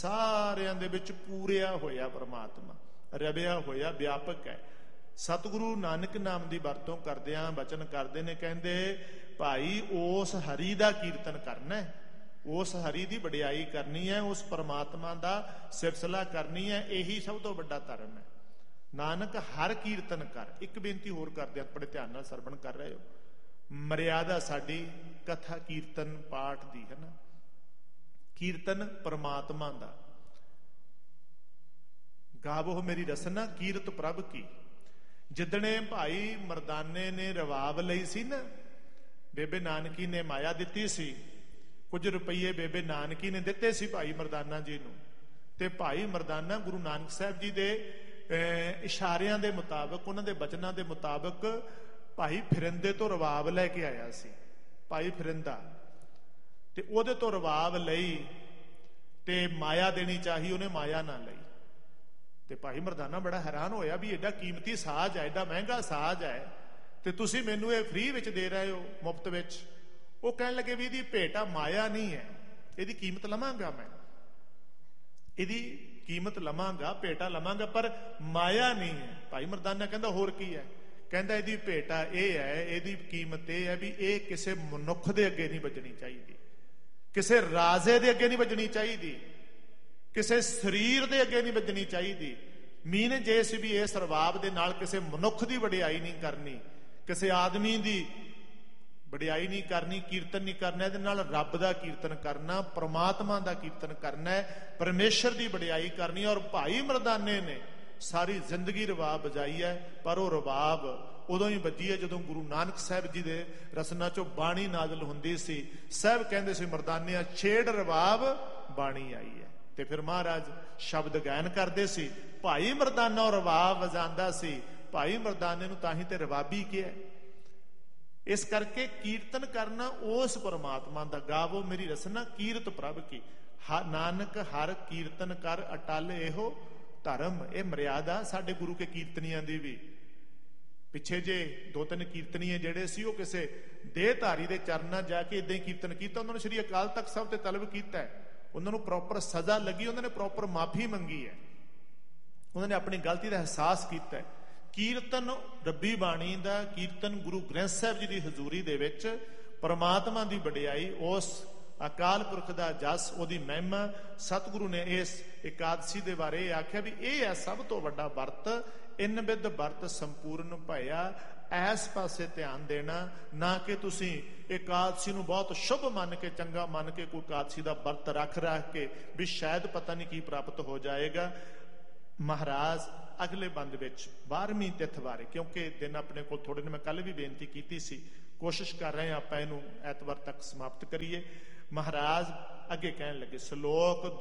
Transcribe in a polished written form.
ਸਾਰਿਆਂ ਦੇ ਵਿੱਚ ਪੂਰਿਆ ਹੋਇਆ ਪਰਮਾਤਮਾ, ਰਵਿਆ ਹੋਇਆ, ਵਿਆਪਕ ਹੈ। ਸਤਿਗੁਰੂ ਨਾਨਕ ਨਾਮ ਦੀ ਵਰਤੋਂ ਕਰਦਿਆਂ ਬਚਨ ਕਰਦੇ ਨੇ, ਕਹਿੰਦੇ ਭਾਈ ਉਸ ਹਰੀ ਦਾ ਕੀਰਤਨ ਕਰਨਾ ਹੈ, ਉਸ ਹਰੀ ਦੀ ਵਡਿਆਈ ਕਰਨੀ ਹੈ, ਉਸ ਪਰਮਾਤਮਾ ਦਾ ਸਿਰਸਲਾ ਕਰਨੀ ਹੈ, ਇਹੀ ਸਭ ਤੋਂ ਵੱਡਾ ਧਰਮ ਹੈ। ਨਾਨਕ ਹਰ ਕੀਰਤਨ ਕਰ। ਇੱਕ ਬੇਨਤੀ ਹੋਰ ਕਰਦੇ, ਬੜੇ ਧਿਆਨ ਨਾਲ ਸਰਵਣ ਕਰ ਰਹੇ ਹੋ। ਮਰਿਆਦਾ ਸਾਡੀ ਕਥਾ ਕੀਰਤਨ ਪਾਠ ਦੀ ਹੈ ਨਾ, ਕੀਰਤਨ ਪਰਮਾਤਮਾ ਦਾ। ਗਾਵੋ ਮੇਰੀ ਰਸਨਾ ਕੀਰਤ ਪ੍ਰਭ ਕੀ। ਜਿੱਦਣੇ ਭਾਈ ਮਰਦਾਨੇ ਨੇ ਰਵਾਬ ਲਈ ਸੀ ਨਾ, ਬੇਬੇ ਨਾਨਕੀ ਨੇ ਮਾਇਆ ਦਿੱਤੀ ਸੀ, ਕੁਝ ਰੁਪਈਏ ਬੇਬੇ ਨਾਨਕੀ ਨੇ ਦਿੱਤੇ ਸੀ ਭਾਈ ਮਰਦਾਨਾ ਜੀ ਨੂੰ, ਤੇ ਭਾਈ ਮਰਦਾਨਾ ਗੁਰੂ ਨਾਨਕ ਸਾਹਿਬ ਜੀ ਦੇ ਇਸ਼ਾਰਿਆਂ ਦੇ ਮੁਤਾਬਕ, ਉਹਨਾਂ ਦੇ ਬਚਨਾਂ ਦੇ ਮੁਤਾਬਕ ਭਾਈ ਫਿਰਿੰਦੇ ਤੋਂ ਰਵਾਬ ਲੈ ਕੇ ਆਇਆ ਸੀ। ਭਾਈ ਫਿਰਿੰਦਾ, ਤੇ ਉਹਦੇ ਤੋਂ ਰਵਾਬ ਲਈ ਤੇ ਮਾਇਆ ਦੇਣੀ ਚਾਹੀ, ਉਹਨੇ ਮਾਇਆ ਨਾ ਲਈ। ਤੇ ਭਾਈ ਮਰਦਾਨਾ ਬੜਾ ਹੈਰਾਨ ਹੋਇਆ ਵੀ ਐਡਾ ਕੀਮਤੀ ਸਾਜ਼ ਹੈ, ਐਡਾ ਮਹਿੰਗਾ ਸਾਜ਼ ਹੈ, ਤੇ ਤੁਸੀਂ ਮੈਨੂੰ ਇਹ ਫ੍ਰੀ ਵਿੱਚ ਦੇ ਰਹੇ ਹੋ, ਮੁਫਤ ਵਿੱਚ। ਉਹ ਕਹਿਣ ਲੱਗੇ ਵੀ ਇਹਦੀ ਭੇਟਾ ਮਾਇਆ ਨਹੀਂ ਹੈ, ਇਹਦੀ ਕੀਮਤ ਲਵਾਂਗਾ ਮੈਂ, ਇਹਦੀ ਕੀਮਤ ਲਵਾਂਗਾ, ਭੇਟਾ ਲਵਾਂਗਾ, ਪਰ ਮਾਇਆ ਨਹੀਂ ਹੈ। ਭਾਈ ਮਰਦਾਨਾ ਕਹਿੰਦਾ ਹੋਰ ਕੀ ਹੈ? ਕਹਿੰਦਾ ਇਹਦੀ ਭੇਟਾ ਇਹ ਹੈ, ਇਹਦੀ ਕੀਮਤ ਇਹ ਹੈ ਵੀ ਇਹ ਕਿਸੇ ਮਨੁੱਖ ਦੇ ਅੱਗੇ ਨਹੀਂ ਵੱਜਣੀ ਚਾਹੀਦੀ, ਕਿਸੇ ਰਾਜੇ ਦੇ ਅੱਗੇ ਨਹੀਂ ਵੱਜਣੀ ਚਾਹੀਦੀ, ਕਿਸੇ ਸਰੀਰ ਦੇ ਅੱਗੇ ਨਹੀਂ ਵੱਜਣੀ ਚਾਹੀਦੀ। ਮੀਨ ਜੇ ਸੀ ਵੀ ਇਸ ਰਵਾਬ ਦੇ ਨਾਲ ਕਿਸੇ ਮਨੁੱਖ ਦੀ ਵਡਿਆਈ ਨਹੀਂ ਕਰਨੀ, ਕਿਸੇ ਆਦਮੀ ਦੀ ਵਡਿਆਈ ਨਹੀਂ ਕਰਨੀ, ਕੀਰਤਨ ਨਹੀਂ ਕਰਨਾ। ਇਹਦੇ ਨਾਲ ਰੱਬ ਦਾ ਕੀਰਤਨ ਕਰਨਾ, ਪ੍ਰਮਾਤਮਾ ਦਾ ਕੀਰਤਨ ਕਰਨਾ, ਪਰਮੇਸ਼ਰ ਦੀ ਵਡਿਆਈ ਕਰਨੀ। ਔਰ ਭਾਈ ਮਰਦਾਨੇ ਨੇ ਸਾਰੀ ਜ਼ਿੰਦਗੀ ਰਵਾਬ ਵਜਾਈ ਹੈ, ਪਰ ਉਹ ਰਵਾਬ ਉਦੋਂ ਹੀ ਵੱਜੀ ਹੈ ਜਦੋਂ ਗੁਰੂ ਨਾਨਕ ਸਾਹਿਬ ਜੀ ਦੇ ਰਸਨਾ ਚੋਂ ਬਾਣੀ ਨਾਜ਼ਲ ਹੁੰਦੀ ਸੀ। ਸਾਹਿਬ ਕਹਿੰਦੇ ਸੀ, ਮਰਦਾਨਿਆਂ ਛੇੜ ਰਵਾਬ ਬਾਣੀ ਆਈ ਹੈ। ਤੇ ਫਿਰ ਮਹਾਰਾਜ ਸ਼ਬਦ ਗਾਇਨ ਕਰਦੇ ਸੀ। ਭਾਈ ਮਰਦਾਨਾ ਉਹ ਰਵਾਬ ਵਜਾਉਂਦਾ ਸੀ, ਭਾਈ ਮਰਦਾਨੇ ਨੂੰ ਤਾਂ ਹੀ ਤੇ ਰਵਾਬੀ ਕਿਹਾ। ਇਸ ਕਰਕੇ ਕੀਰਤਨ ਕਰਨਾ ਉਸ ਪਰਮਾਤਮਾ ਦਾ। ਗਾਵੋ ਮੇਰੀ ਰਸਨਾ ਕੀਰਤ ਪ੍ਰਭ ਕੀ। ਨਾਨਕ ਹਰ ਕੀਰਤਨ ਕਰ ਅਟਲ ਇਹੋ ਧਰਮ। ਇਹ ਮਰਿਆਦਾ ਸਾਡੇ ਗੁਰੂ ਕੇ ਕੀਰਤਨੀਆਂ ਦੀ ਵੀ। ਪਿੱਛੇ ਜੇ 2-3 ਕੀਰਤਨੀਏ ਜਿਹੜੇ ਸੀ, ਉਹ ਕਿਸੇ ਦੇਹਧਾਰੀ ਦੇ ਚਰਨਾਂ ਜਾ ਕੇ ਇਦਾਂ ਹੀ ਕੀਰਤਨ ਕੀਤਾ। ਉਹਨਾਂ ਨੂੰ ਸ੍ਰੀ ਅਕਾਲ ਤਖਤ ਸਾਹਿਬ ਤੇ ਤਲਬ ਕੀਤਾ, ਉਹਨਾਂ ਨੂੰ ਪ੍ਰੋਪਰ ਸਜ਼ਾ ਲੱਗੀ, ਉਹਨਾਂ ਨੇ ਪ੍ਰੋਪਰ ਮਾਫੀ ਮੰਗੀ ਹੈ, ਉਹਨਾਂ ਨੇ ਆਪਣੀ ਗਲਤੀ ਦਾ ਅਹਿਸਾਸ ਕੀਤਾ। ਕੀਰਤਨ ਰੱਬੀ ਬਾਣੀ ਦਾ ਕੀਰਤਨ, ਗੁਰੂ ਗ੍ਰੰਥ ਸਾਹਿਬ ਜੀ ਦੀ ਹਜ਼ੂਰੀ ਦੇ ਵਿੱਚ ਪਰਮਾਤਮਾ ਦੀ ਵਡਿਆਈ, ਉਸ ਅਕਾਲ ਪੁਰਖ ਦਾ ਜਸ, ਉਹਦੀ ਮਹਿਮਾ। ਸਤਿਗੁਰੂ ਨੇ ਇਸ ਇਕਾਦਸ਼ੀ ਦੇ ਬਾਰੇ ਆਖਿਆ ਵੀ ਇਹ ਹੈ ਸਭ ਤੋਂ ਵੱਡਾ ਵਰਤ, ਇਨ ਬਿਧ ਵਰਤ ਸੰਪੂਰਨ ਭਇਆ। ਇਸ ਪਾਸੇ ਧਿਆਨ ਦੇਣਾ, ਨਾ ਕਿ ਤੁਸੀਂ ਇਕਾਦਸ਼ੀ ਨੂੰ ਬਹੁਤ ਸ਼ੁਭ ਮੰਨ ਕੇ, ਚੰਗਾ ਮੰਨ ਕੇ ਕੋਈ ਇਕਾਦਸ਼ੀ ਦਾ ਵਰਤ ਰੱਖ ਕੇ ਵੀ ਸ਼ਾਇਦ ਪਤਾ ਨਹੀਂ ਕੀ ਪ੍ਰਾਪਤ ਹੋ ਜਾਏਗਾ। ਮਹਾਰਾਜ ਅਗਲੇ ਬੰਦ ਵਿੱਚ 12ਵੀਂ ਤਿਥ ਬਾਰੇ, ਕਿਉਂਕਿ ਦਿਨ ਆਪਣੇ ਕੋਲ ਥੋੜੇ ਨੇ, ਮੈਂ ਕੱਲ ਵੀ ਬੇਨਤੀ ਕੀਤੀ ਸੀ, ਕੋਸ਼ਿਸ਼ ਕਰ ਰਹੇ ਹਾਂ ਆਪਾਂ ਇਹਨੂੰ ਐਤਵਾਰ ਤੱਕ ਸਮਾਪਤ ਕਰੀਏ। ਮਹਾਰਾਜ ਅੱਗੇ ਕਹਿਣ ਲੱਗੇ, ਸ਼ਲੋਕ